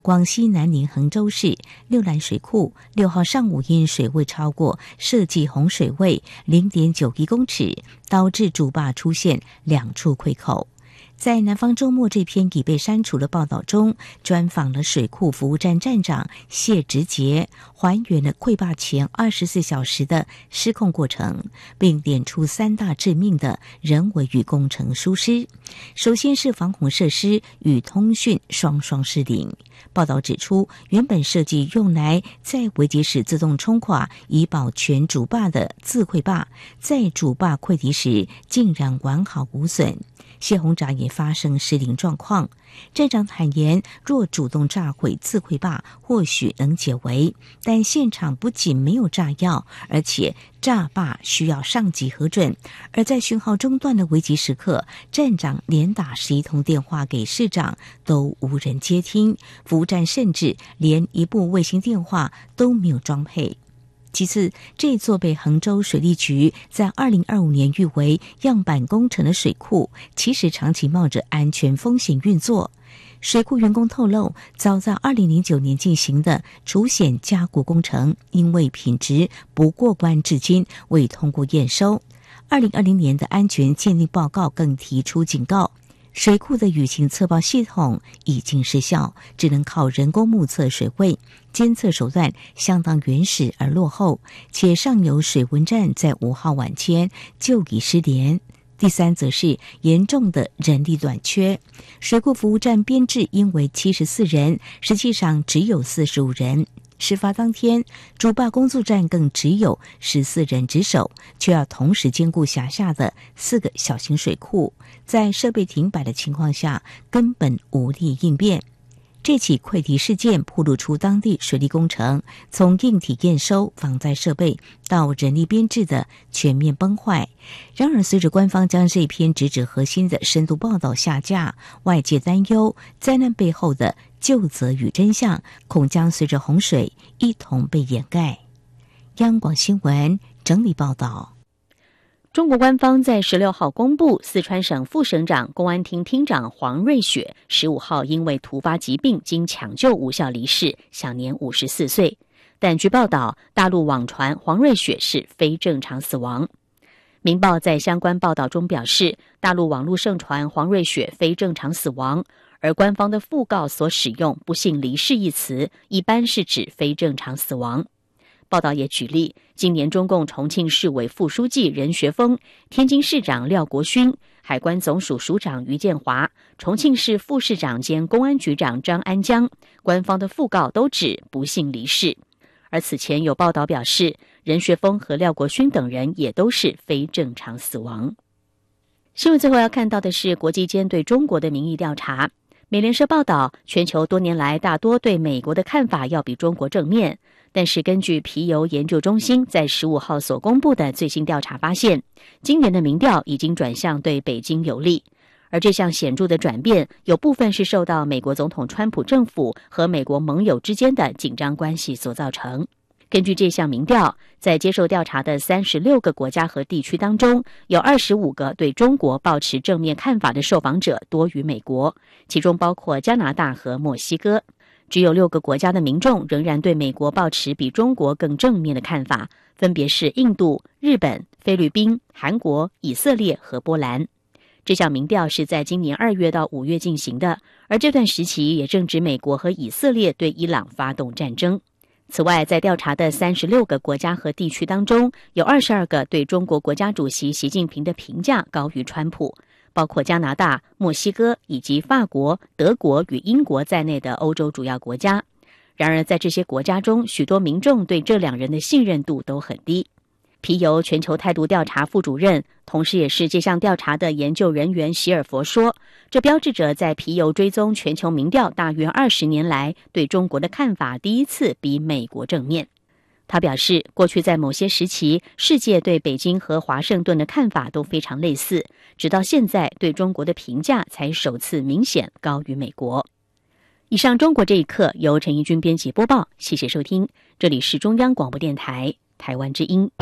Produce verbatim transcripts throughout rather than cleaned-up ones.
广西南宁衡州市六兰水库六号上午因水位超过设计洪水位 零点九一公尺，导致主坝出现两处溃口。在南方周末这篇已被删除的报道中，专访了水库服务站站长谢直杰，还原了溃坝前二十四小时的施控过程，并点出三大致命的人为与工程疏失。首先是防洪设施与通讯双双失灵。报道指出，原本设计用来在危急时自动冲垮以保全主坝的自溃坝，在主坝溃堤时竟然完好无损。谢洪闸也发生失灵状况。站长坦言，若主动炸毁自溃坝或许能解围，但现场不仅没有炸药，而且炸坝需要上级核准。而在讯号中断的危急时刻，站长连打十一通电话给市长都无人接听，服务站甚至连一部卫星电话都没有装配。其次，这座被衡州水利局在二零二五年誉为样板工程的水库，其实长期冒着安全风险运作。水库员工透露，早在二零零九年进行的除险加固工程，因为品质不过关，至今未通过验收。二零二零年的安全鉴定报告更提出警告，水库的雨情测报系统已经失效，只能靠人工目测水位，监测手段相当原始而落后，且上游水文站在五号晚间就已失联。第三则是严重的人力短缺，水库服务站编制应为七十四人，实际上只有四十五人。事发当天，主坝工作站更只有十四人值守，却要同时兼顾辖下的四个小型水库，在设备停摆的情况下，根本无力应变。这起溃堤事件暴露出当地水利工程从硬体验收、防灾设备到人力编制的全面崩坏。然而，随着官方将这篇直指核心的深度报道下架，外界担忧灾难背后的究责与真相恐将随着洪水一同被掩盖。央广新闻整理报道。 中国官方在十六号公布，四川省副省长、公安厅厅长黄瑞雪十五号因为突发疾病经抢救无效离世，享年五十四岁。但据报道，大陆网传黄瑞雪是非正常死亡。明报在相关报道中表示，大陆网络盛传黄瑞雪非正常死亡，而官方的讣告所使用不幸离世一词，一般是指非正常死亡。报道也举例，今年中共重庆市委副书记任学锋、天津市长廖国勋、海关总署署长于建华、重庆市副市长兼公安局长张安江，官方的讣告都指不幸离世。而此前有报道表示，任学锋和廖国勋等人也都是非正常死亡。新闻最后要看到的是国际间对中国的民意调查。美联社报道，全球多年来大多对美国的看法要比中国正面，但是根据皮尤研究中心在十五号所公布的最新调查发现，今年的民调已经转向对北京有利。而这项显著的转变，有部分是受到美国总统川普政府和美国盟友之间的紧张关系所造成。根据这项民调，在接受调查的三十六个国家和地区当中，有二十五个对中国抱持正面看法的受访者多于美国，其中包括加拿大和墨西哥。只有六个国家的民众仍然对美国抱持比中国更正面的看法，分别是印度、日本、菲律宾、韩国、以色列和波兰。这项民调是在今年二月到五月进行的，而这段时期也正值美国和以色列对伊朗发动战争。此外，在调查的三十六个国家和地区当中，有二十二个对中国国家主席习近平的评价高于川普，包括加拿大、墨西哥以及法国、德国与英国在内的欧洲主要国家。然而，在这些国家中，许多民众对这两人的信任度都很低。皮尤全球态度调查副主任，同时也是这项调查的研究人员席尔佛说，这标志着在皮尤追踪全球民调大约二十年来，对中国的看法第一次比美国正面。他表示，过去在某些时期，世界对北京和华盛顿的看法都非常类似，直到现在对中国的评价才首次明显高于美国。以上中国这一刻由陈怡君编辑播报，谢谢收听，这里是中央广播电台台湾之音。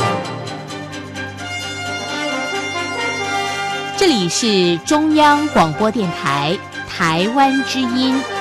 这里是中央广播电台台湾之音。